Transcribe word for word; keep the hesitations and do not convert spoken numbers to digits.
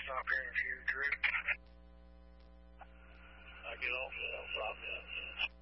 stop hearing you, Drew. I get off, I'll stop that.